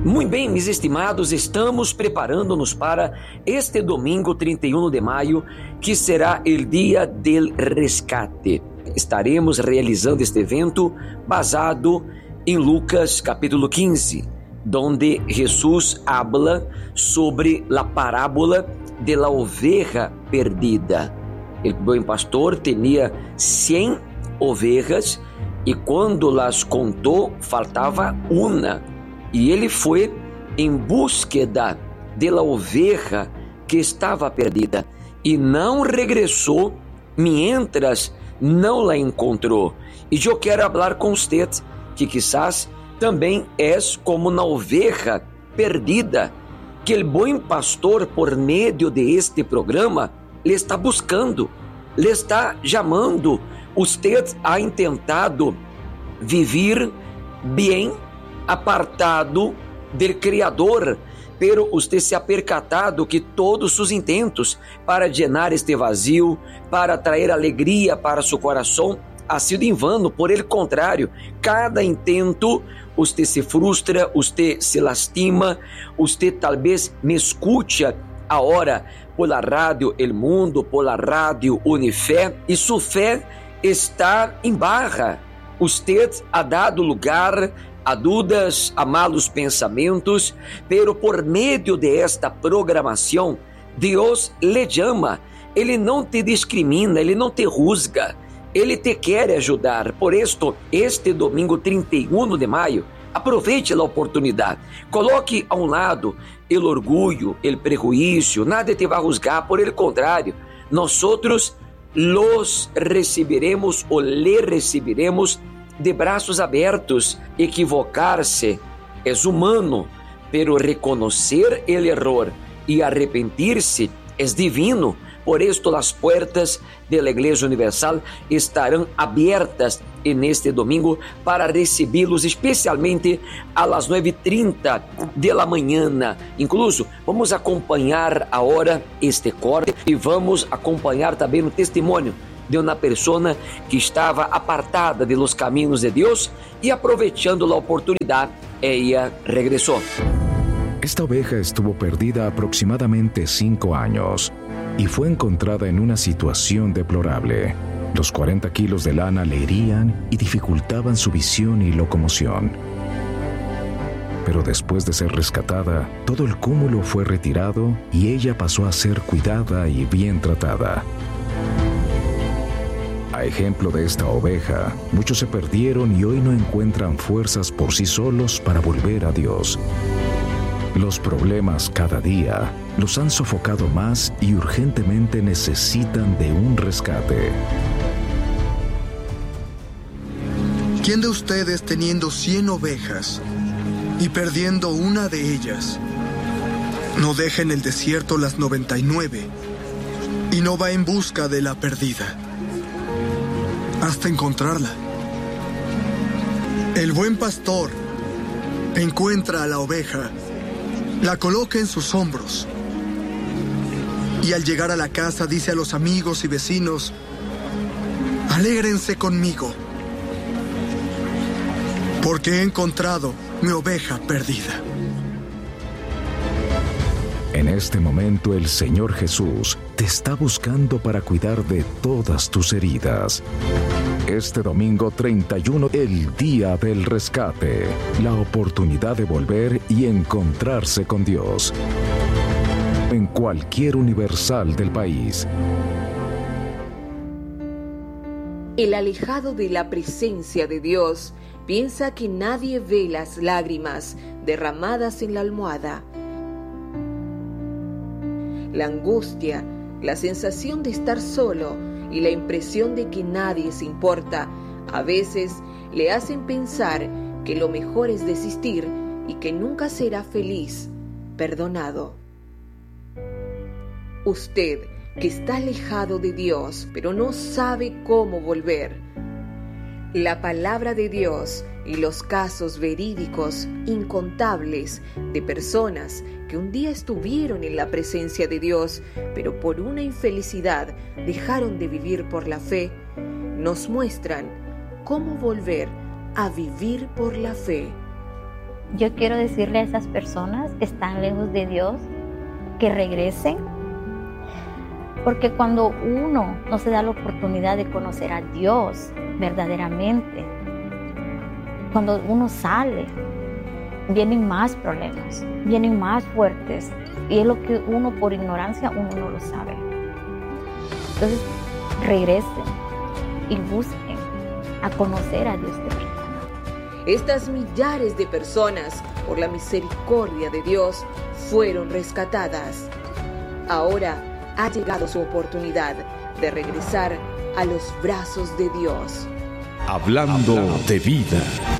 Muito bem, meus estimados, estamos preparando-nos para este domingo 31 de maio, que será o Dia del Rescate. Estaremos realizando este evento basado em Lucas capítulo 15, donde Jesus habla sobre a parábola de la oveja perdida. O bom pastor tinha 100 ovejas e quando las contou, faltava uma. E ele foi em búsqueda de la oveja que estava perdida e não regressou mientras não la encontrou. E eu quero falar com você que quizás também és como na oveja perdida, que o bom pastor, por meio de este programa, lhe está buscando, lhe está chamando. Você ha intentado viver bem apartado do Criador, pero você se ha percatado que todos os intentos para llenar este vazio, para trazer alegria para seu coração, ha sido em vano. Por el contrário, cada intento você se frustra, você se lastima. Você talvez me escute agora por la rádio El Mundo, por la rádio Unifé, e sua fé está em barra. Você ha dado lugar a dúvidas, a malos pensamentos, pero por meio de esta programação, Deus lhe chama. Ele não te discrimina, ele não te juzga, ele te quer ajudar. Por isto, este domingo 31 de maio, aproveite a oportunidade. Coloque a um lado o orgulho, o prejuízo. Nada te vai juzgar, por el contrário, nós los recibiremos ou le recibiremos de braços abertos. Equivocar-se é humano, pero reconhecer o erro e arrepentir-se é divino. Por isto, as portas da Igreja Universal estarão abertas neste domingo para recebê-los, especialmente às 9h30 da manhã. Incluso, vamos acompanhar agora este corte e vamos acompanhar também o testemunho de uma pessoa que estava apartada de los caminhos de Deus e, aproveitando a oportunidade, ella regressou. Esta oveja estuvo perdida aproximadamente 5 años y fue encontrada en una situación deplorable. Los 40 kilos de lana le herían y dificultaban su visión y locomoción. Pero después de ser rescatada, todo el cúmulo fue retirado y ella pasó a ser cuidada y bien tratada. A ejemplo de esta oveja, muchos se perdieron y hoy no encuentran fuerzas por sí solos para volver a Dios. Los problemas cada día los han sofocado más y urgentemente necesitan de un rescate. ¿Quién de ustedes, teniendo 100 ovejas y perdiendo una de ellas, no deja en el desierto las 99 y no va en busca de la perdida hasta encontrarla? El buen pastor encuentra a la oveja, la coloca en sus hombros y al llegar a la casa dice a los amigos y vecinos: alégrense conmigo, porque he encontrado mi oveja perdida. En este momento el Señor Jesús te está buscando para cuidar de todas tus heridas. Este domingo 31, el Día del Rescate, la oportunidad de volver y encontrarse con Dios. En cualquier universal del país. El alejado de la presencia de Dios piensa que nadie ve las lágrimas derramadas en la almohada. La angustia, la sensación de estar solo y la impresión de que nadie se importa a veces le hacen pensar que lo mejor es desistir y que nunca será feliz, perdonado. Usted, que está alejado de Dios, pero no sabe cómo volver. La palabra de Dios y los casos verídicos incontables de personas que un día estuvieron en la presencia de Dios, pero por una infelicidad dejaron de vivir por la fe, nos muestran cómo volver a vivir por la fe. Yo quiero decirle a esas personas que están lejos de Dios que regresen, porque cuando uno no se da la oportunidad de conocer a Dios verdaderamente, cuando uno sale, vienen más problemas, vienen más fuertes, y es lo que uno por ignorancia uno no lo sabe. Entonces regresen y busquen a conocer a Dios de verdad. Estas millares de personas, por la misericordia de Dios, fueron rescatadas. Ahora ha llegado su oportunidad de regresar a los brazos de Dios. Hablando de vida.